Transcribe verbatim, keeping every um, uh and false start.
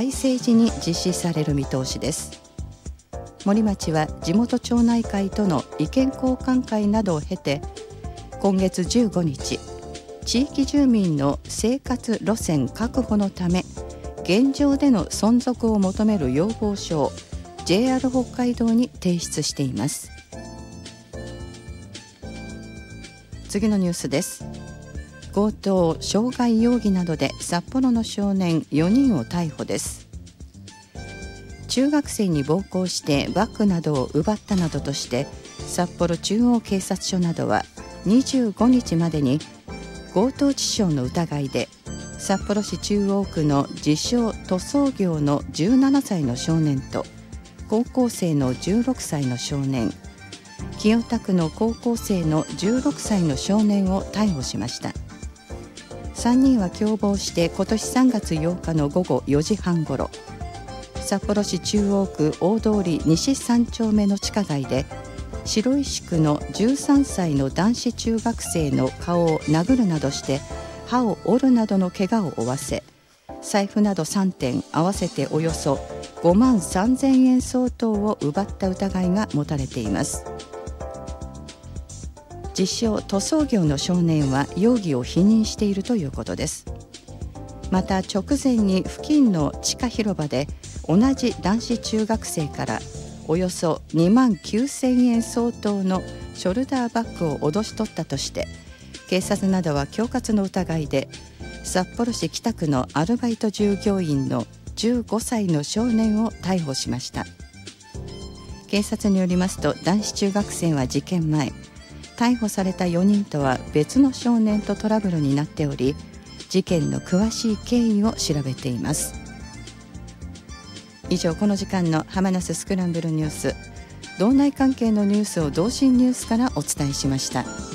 改正時に実施される見通しです。森町は地元町内会との意見交換会などを経て、今月じゅうごにち、地域住民の生活路線確保のため現状での存続を求める要望書を ジェイアール 北海道に提出しています。次のニュースです。強盗・傷害容疑などで札幌の少年よにんを逮捕です。中学生に暴行してバッグなどを奪ったなどとして札幌中央警察署などはにじゅうごにちまでに強盗致傷の疑いで札幌市中央区の自称塗装業のじゅうななさいの少年と高校生のじゅうろくさいの少年、清田区の高校生のじゅうろくさいの少年を逮捕しました。さんにんは共謀して今年さんがつようかのごごよじはんごろ、札幌市中央区大通西さんちょうめの地下街で白石区のじゅうさんさいの男子中学生の顔を殴るなどして歯を折るなどの怪我を負わせ、財布などさんてん合わせておよそごまんさんぜんえん相当を奪った疑いが持たれています。自称塗装業の少年は容疑を否認しているということです。また直前に付近の地下広場で同じ男子中学生からおよそにまんきゅうせんえん相当のショルダーバッグを脅し取ったとして、警察などは恐喝の疑いで札幌市北区のアルバイト従業員のじゅうごさいの少年を逮捕しました。警察によりますと、男子中学生は事件前、逮捕されたよにんとは別の少年とトラブルになっており、事件の詳しい経緯を調べています。以上、この時間の浜那須スクランブルニュース、道内関係のニュースを同心ニュースからお伝えしました。